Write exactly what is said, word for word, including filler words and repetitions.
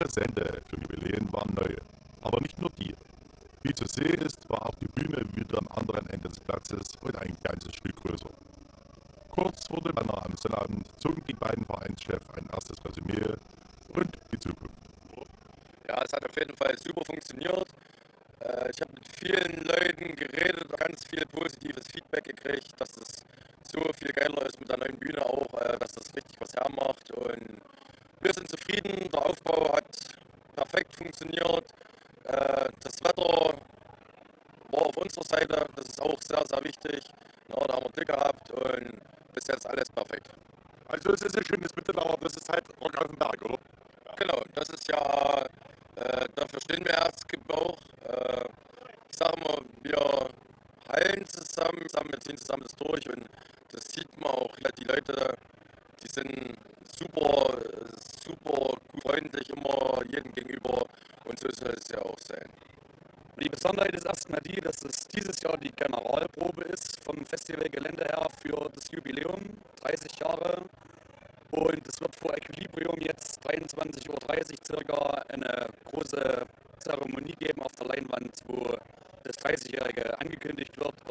Präsente für Jubiläen waren neu, aber nicht nur die. Wie zu sehen ist, war auch die Bühne wieder am anderen Ende des Platzes und ein ganzes Stück größer. Kurz vor dem Banner am Sonnabend zogen die beiden Vereinschefs ein erstes Resümee und die Zukunft. Ja, es hat auf jeden Fall super funktioniert. Äh, ich habe mit vielen Leuten geredet, ganz viel positives Feedback gekriegt, dass es so viel geiler ist mit der neuen Bühne auch, äh, dass das richtig was hermacht. Und wir sind zufrieden, der Aufbau hat perfekt funktioniert. Äh, das Wetter war auf unserer Seite, das ist auch sehr, sehr wichtig. Ja, da haben wir Glück gehabt und bis jetzt alles perfekt. Also es ist ein schönes Miteinander, das ist halt Rock auf dem Berg, oder? Genau, das ist ja, äh, dafür stehen wir Erzgebirge auch. Äh, ich sage mal, wir heilen zusammen, zusammen, wir ziehen zusammen das durch und das sieht man auch. Ja, die Leute, die sind super, super gut freundlich immer jedem gegenüber und so soll es ja auch sein. Die Besonderheit ist erstmal die, dass es dieses Jahr die Generalprobe ist vom Festivalgelände her für das Jubiläum, dreißig Jahre. Und es wird vor Equilibrium jetzt dreiundzwanzig Uhr dreißig circa eine große Zeremonie geben auf der Leinwand, wo das dreißigjährige angekündigt wird.